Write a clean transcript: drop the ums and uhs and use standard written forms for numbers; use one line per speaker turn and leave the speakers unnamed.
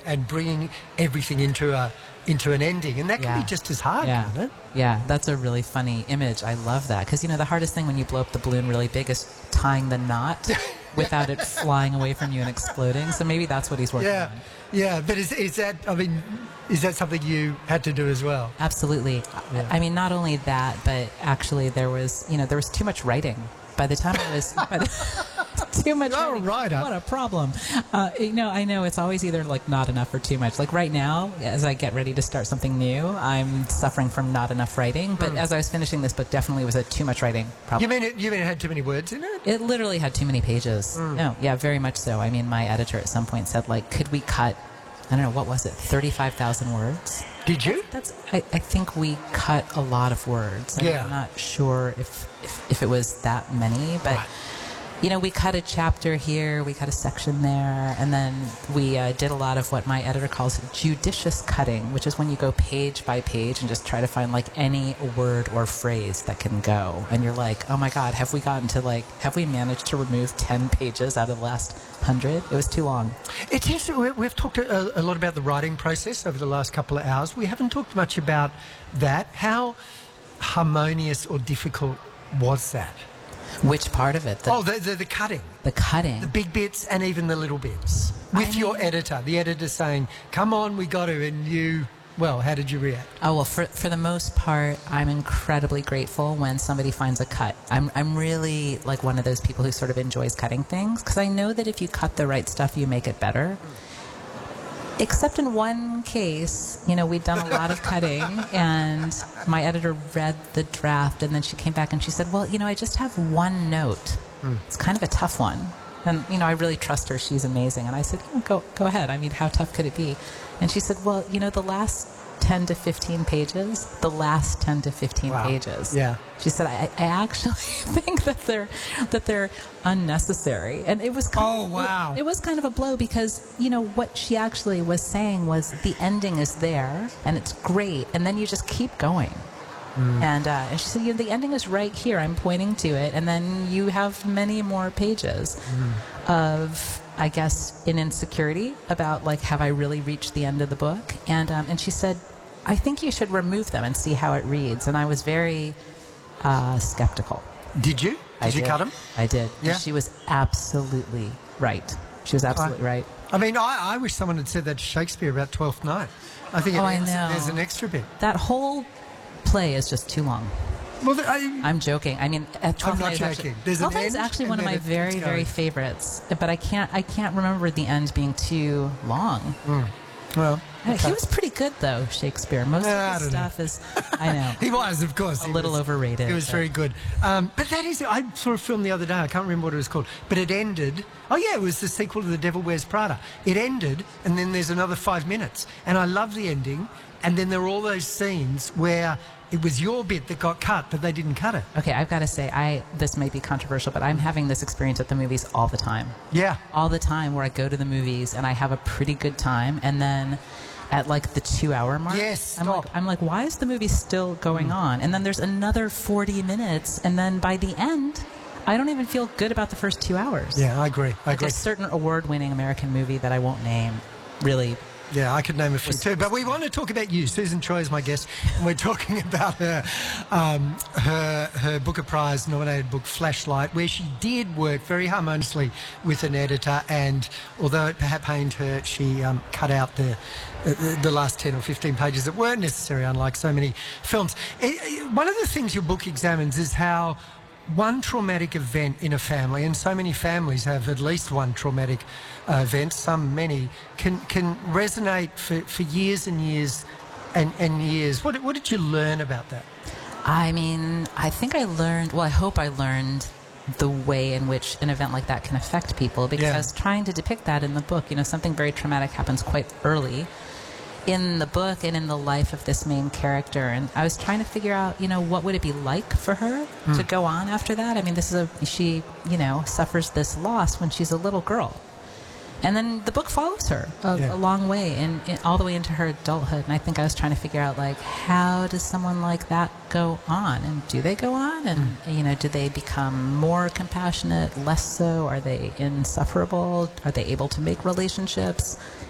and bringing everything into an ending, and that can be just as hard, can't it?
Yeah, that's a really funny image. I love that because the hardest thing when you blow up the balloon really big is tying the knot without it flying away from you and exploding. So maybe that's what he's working on.
Yeah, but is that something you had to do as well?
Absolutely. Yeah. I mean, not only that, but actually there was too much writing. By the time I was too much writing, what a problem. I know it's always either like not enough or too much. Like right now, as I get ready to start something new, I'm suffering from not enough writing. But as I was finishing this book, definitely was a too much writing problem.
You mean it had too many words in it?
It literally had too many pages. No, yeah, very much so. I mean, my editor at some point said, like, could we cut, I don't know, what was it, 35,000 words?
Did you?
I think we cut a lot of words. I'm not sure if it was that many, but we cut a chapter here, we cut a section there, and then we did a lot of what my editor calls judicious cutting, which is when you go page by page and just try to find like any word or phrase that can go. And you're like, oh my God, have we managed to remove 10 pages out of the last 100? It was too long.
It's interesting. We've talked a lot about the writing process over the last couple of hours. We haven't talked much about that. How harmonious or difficult was that?
Which part of it?
The cutting.
The cutting.
The big bits and even the little bits. With your editor. The editor saying, come on, we got to. And you, how did you react?
Oh, well, for the most part, I'm incredibly grateful when somebody finds a cut. I'm really like one of those people who sort of enjoys cutting things because I know that if you cut the right stuff, you make it better. Except in one case, we'd done a lot of cutting and my editor read the draft and then she came back and she said, well, I just have one note. It's kind of a tough one. And, I really trust her. She's amazing. And I said, go ahead. I mean, how tough could it be? And she said, well, the last 10 to 15 pages, pages.
Yeah.
She said, I actually think that they're unnecessary. And it was it was kind of a blow because, what she actually was saying was the ending is there and it's great. And then you just keep going. And she said, the ending is right here. I'm pointing to it. And then you have many more pages of, I guess, an insecurity about, like, have I really reached the end of the book? And she said, I think you should remove them and see how it reads. And I was very skeptical.
Did you? Did you cut them?
I did.
Yeah.
She was absolutely right. She was absolutely right.
I mean, I wish someone had said that to Shakespeare about Twelfth Night. I think there's an extra bit.
That whole play is just too long.
Well,
I'm joking. I mean,
I'm not joking.
Twelfth Night is actually one of my very, very favorites. But I can't remember the end being too long.
Well, okay.
He was pretty good, though, Shakespeare. Most of his stuff is, I know.
He was, of course.
A little overrated.
He was very good. But that is, I saw a film the other day, I can't remember what it was called, but it ended, it was the sequel to The Devil Wears Prada. It ended, and then there's another 5 minutes. And I love the ending, and then there were all those scenes where it was your bit that got cut, but they didn't cut it.
Okay, I've got to say, this may be controversial, but I'm having this experience at the movies all the time.
Yeah.
All the time where I go to the movies and I have a pretty good time, and then at like the 2-hour mark, I'm like, why is the movie still going on? And then there's another 40 minutes, and then by the end, I don't even feel good about the first 2 hours.
Yeah, I agree.
A certain award-winning American movie that I won't name really...
Yeah, I could name a few too. But we want to talk about you. Susan Choi is my guest, and we're talking about her Booker Prize nominated book, Flashlight, where she did work very harmoniously with an editor, and although it perhaps pained her, she cut out the last 10 or 15 pages that weren't necessary, unlike so many films. One of the things your book examines is how one traumatic event in a family, and so many families have at least one traumatic event, many, can resonate for years and years and years. What did you learn about that?
I mean, I think I learned, I hope I learned the way in which an event like that can affect people, because I was trying to depict that in the book. Something very traumatic happens quite early in the book and in the life of this main character, and I was trying to figure out, what would it be like for her to go on after that? I mean, she suffers this loss when she's a little girl, and then the book follows her a long way and all the way into her adulthood. And I think I was trying to figure out, like, how does someone like that go on, and do they go on, and do they become more compassionate, less so? Are they insufferable? Are they able to make relationships?